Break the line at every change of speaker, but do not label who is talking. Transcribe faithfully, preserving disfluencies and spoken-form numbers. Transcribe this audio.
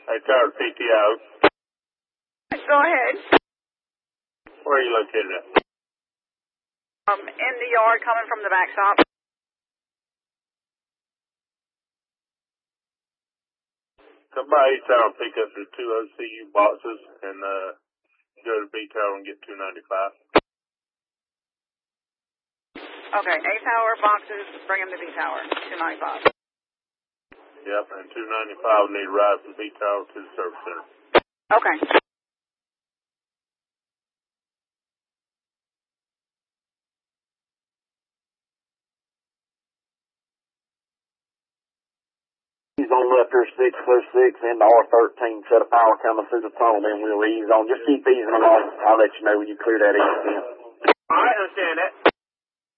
Hey, Tower P T O.
Go ahead.
Where are you located at?
Um, in the yard coming from the back shop.
Come by A-Tower and pick up the two O C U boxes and uh, go to B-Tower and get two ninety-five.
Okay, A-Tower boxes, bring them to B-Tower, two ninety-five.
Yep, and two ninety-five need to ride from B-Tower to the service center.
Okay.
He's on left here, six oh six into R thirteen, set of power coming through the tunnel, then we'll ease on. Just keep easing along. I'll let you know when you clear that east in.
I understand that.